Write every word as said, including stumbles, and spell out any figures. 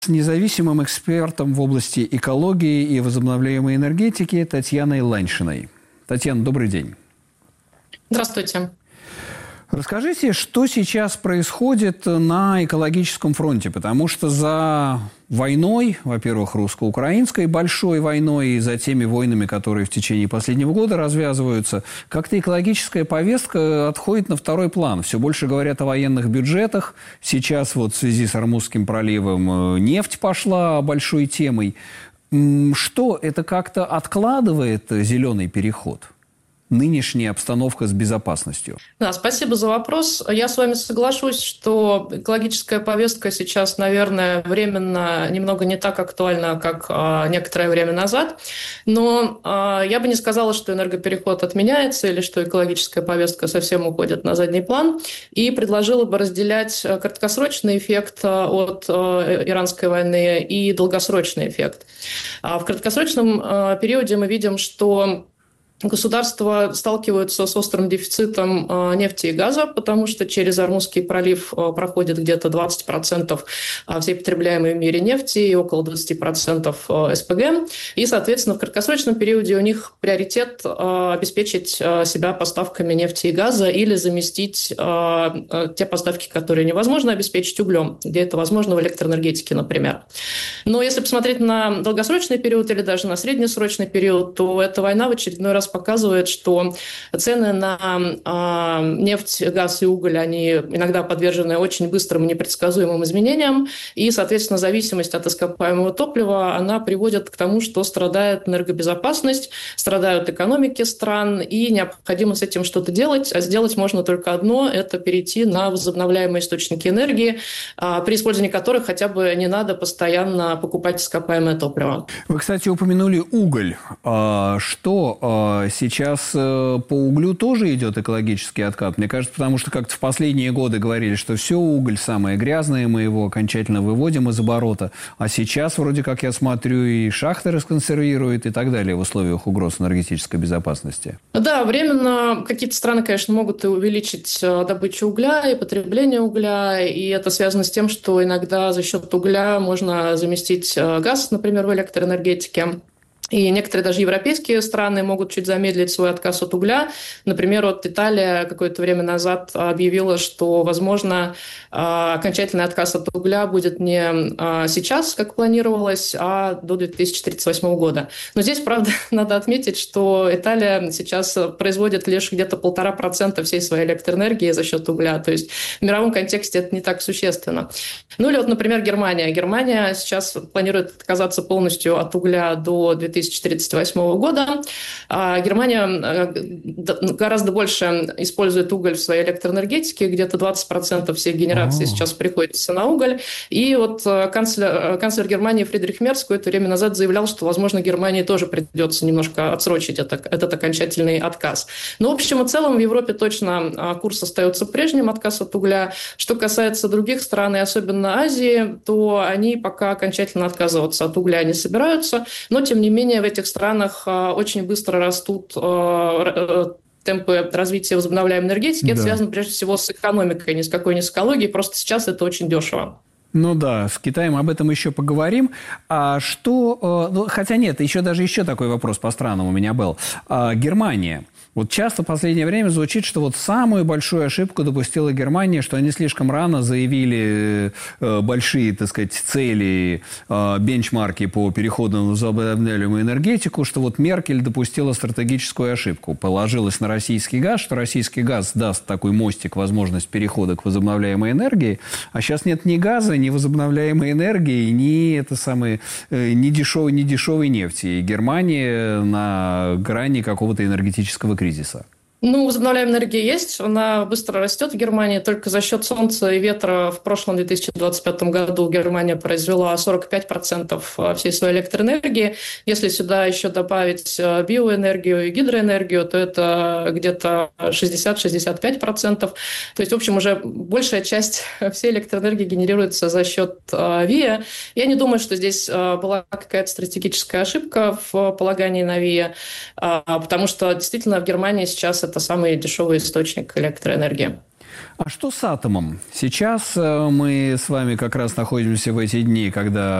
С независимым экспертом в области экологии и возобновляемой энергетики Татьяной Ланьшиной. Татьяна, добрый день. Здравствуйте. Расскажите, что сейчас происходит на экологическом фронте, потому что за войной, во-первых, русско-украинской большой войной и за теми войнами, которые в течение последнего года развязываются, как-то экологическая повестка отходит на второй план. Все больше говорят о военных бюджетах. Сейчас вот в связи с Ормузским проливом нефть пошла большой темой. Что, это как-то откладывает зеленый переход? Нынешняя обстановка с безопасностью? Да, спасибо за вопрос. Я с вами соглашусь, что экологическая повестка сейчас, наверное, временно немного не так актуальна, как а, некоторое время назад. Но а, я бы не сказала, что энергопереход отменяется или что экологическая повестка совсем уходит на задний план. И предложила бы разделять краткосрочный эффект от а, иранской войны и долгосрочный эффект. А в краткосрочном а, периоде мы видим, что государства сталкиваются с острым дефицитом нефти и газа, потому что через Ормузский пролив проходит где-то двадцать процентов всей потребляемой в мире нефти и около двадцать процентов СПГ. И, соответственно, в краткосрочном периоде у них приоритет обеспечить себя поставками нефти и газа или заместить те поставки, которые невозможно обеспечить углем, где это возможно в электроэнергетике, например. Но если посмотреть на долгосрочный период или даже на среднесрочный период, то эта война в очередной раз показывает, что цены на э, нефть, газ и уголь, они иногда подвержены очень быстрым и непредсказуемым изменениям, и, соответственно, зависимость от ископаемого топлива, она приводит к тому, что страдает энергобезопасность, страдают экономики стран, и необходимо с этим что-то делать, а сделать можно только одно – это перейти на возобновляемые источники энергии, э, при использовании которых хотя бы не надо постоянно покупать ископаемое топливо. Вы, кстати, упомянули уголь. А, что а, сейчас а, по углю тоже идет экологический откат? Мне кажется, потому что как-то в последние годы говорили, что все, уголь самое грязное, мы его окончательно выводим из оборота. А сейчас, вроде как я смотрю, и шахты расконсервируют и так далее в условиях угроз энергетической безопасности. Да, временно какие-то страны, конечно, могут и увеличить добычу угля и потребление угля, и это связано с тем, что иногда за счет угля можно заместить газ, например, в электроэнергетике. И некоторые даже европейские страны могут чуть замедлить свой отказ от угля. Например, вот Италия какое-то время назад объявила, что, возможно, окончательный отказ от угля будет не сейчас, как планировалось, а до две тысячи тридцать восьмого года. Но здесь, правда, надо отметить, что Италия сейчас производит лишь где-то полтора процента всей своей электроэнергии за счет угля. То есть в мировом контексте это не так существенно. Ну или вот, например, Германия. Германия сейчас планирует отказаться полностью от угля до две тысячи тридцать восьмого года. Германия гораздо больше использует уголь в своей электроэнергетике, где-то двадцать процентов всех генераций сейчас приходится на уголь. И вот канцлер, канцлер Германии Фридрих Мерц какое-то время назад заявлял, что, возможно, Германии тоже придется немножко отсрочить это, этот окончательный отказ. Но, в общем и целом, в Европе точно курс остается прежним, отказ от угля. Что касается других стран, и особенно Азии, то они пока окончательно отказываться от угля не собираются, но, тем не менее, в этих странах очень быстро растут темпы развития возобновляемой энергетики. Да. Это связано прежде всего с экономикой, ни с какой не с экологией. Просто сейчас это очень дешево. Ну да, с Китаем об этом еще поговорим. А что... Ну, хотя нет, еще даже еще такой вопрос по странам у меня был. А, Германия. Вот часто в последнее время звучит, что вот самую большую ошибку допустила Германия, что они слишком рано заявили э, большие, так сказать, цели, э, бенчмарки по переходу на возобновляемую энергетику, что вот Меркель допустила стратегическую ошибку. Положилась на российский газ, что российский газ даст такой мостик, возможность перехода к возобновляемой энергии, а сейчас нет ни газа, ни возобновляемой энергии, ни, это самое, э, ни, дешевой, ни дешевой нефти. И Германия на грани какого-то энергетического кризиса. Ну, возобновляемая энергия есть, она быстро растет в Германии. Только за счет солнца и ветра в прошлом две тысячи двадцать пятом году Германия произвела сорок пять процентов всей своей электроэнергии. Если сюда еще добавить биоэнергию и гидроэнергию, то это где-то шестьдесят-шестьдесят пять процентов. То есть, в общем, уже большая часть всей электроэнергии генерируется за счет ВИА. Я не думаю, что здесь была какая-то стратегическая ошибка в полагании на ВИА, потому что действительно в Германии сейчас это самый дешевый источник электроэнергии. А что с атомом? Сейчас мы с вами как раз находимся в эти дни, когда